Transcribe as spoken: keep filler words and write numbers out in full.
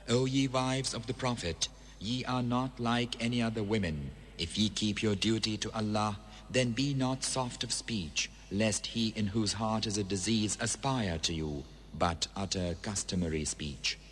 O ye wives of the Prophet, ye are not like any other women. If ye keep your duty to Allah, then be not soft of speech, lest he in whose heart is a disease aspire to you, but utter customary speech.